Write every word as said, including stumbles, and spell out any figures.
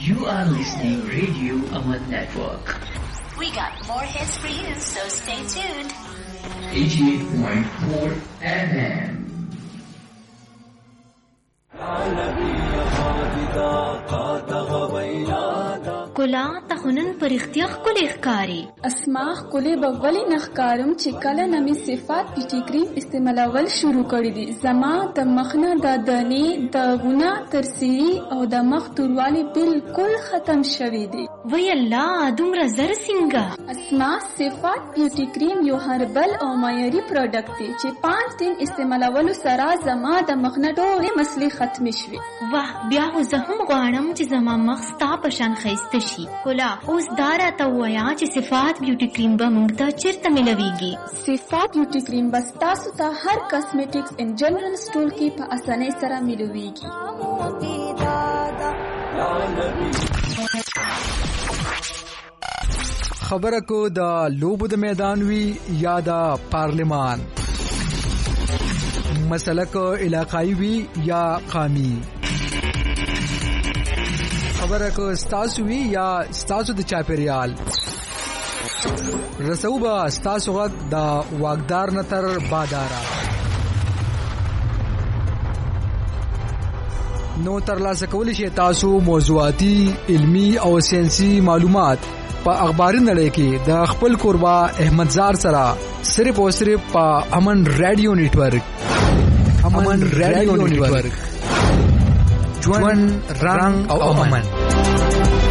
You are listening Radio Aman Network. We got more hits for you, so stay tuned. eighty-eight point four F M. کلا تخنن پر اختیار کلی اخکاری اسما کلی بغلی نخکارم چې کله نمی صفات پیټی کریم استعمالول شروع کړی دي. زما د مخنه د دانی د غنا ترسیری او د مخ توروالی بالکل ختم شوی دي. وی الله دومره زر څنګه؟ اسما صفات پیټی کریم یو هربل او معیاري پروډکټ دی چې پانچ دن استعمالول سره زما د مخنه ټولې مسلې ختم شوي. واه بیا زه هم غواړم چې زما مخ ستا په شان ښایسته شي. کولا اوس دا راته ووایه چې صفات بیوټي کریم به موږ ته چېرته میلویږي؟ صفات بیوټي کریم به ستاسو ته هر کاسمیټکس ان جنرال سټور کې په اسانۍ سره میلویږي. خبره کو د لوبو د میدان وی یا د پارلیمان، مسله کو علاقائی وی یا قومی، خبره کو ستاسو وی یا ستاسو د چاپیریال، رسو با ستاسو غږ د واګدار نتر بادارا. نو ترلاسه کولی شئ تاسو موضوعاتي، علمی او ساينسي معلومات په اخباري نړۍ کې د خپل قربا احمدزار سره صرف او صرف په امن رادیو نیټورک. امن رادیو نیټورک، ژوند رنگ او امن.